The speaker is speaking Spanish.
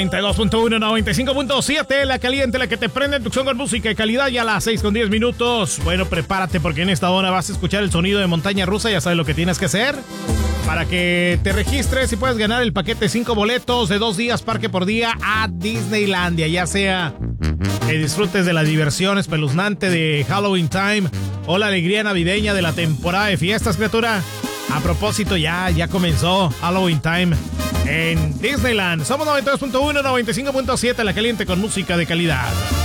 92.1, 95.7, la caliente, la que te prende tu con música de calidad, ya a las 6:10. Bueno, prepárate porque en esta hora vas a escuchar el sonido de montaña rusa. Ya sabes lo que tienes que hacer para que te registres y puedas ganar el paquete 5 boletos de 2 días parque por día a Disneylandia. Ya sea que disfrutes de la diversión espeluznante de Halloween Time o la alegría navideña de la temporada de fiestas, criatura. A propósito, ya comenzó Halloween Time en Disneyland. Somos 92.1, 95.7, la caliente con música de calidad.